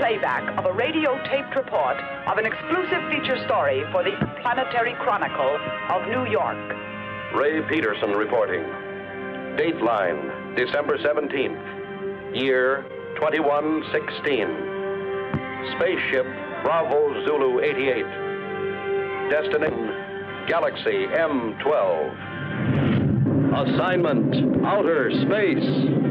playback of a radio-taped report of an exclusive feature story for the Planetary Chronicle of New York. Ray Peterson reporting. Dateline, December 17th, year 2116. Spaceship Bravo Zulu 88. Destination, Galaxy M12. Assignment, outer space.